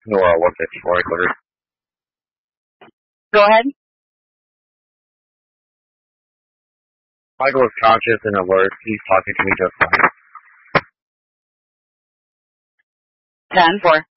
Nora 154, clear. Go ahead. Michael is conscious and alert. He's talking to me just fine. 10-4.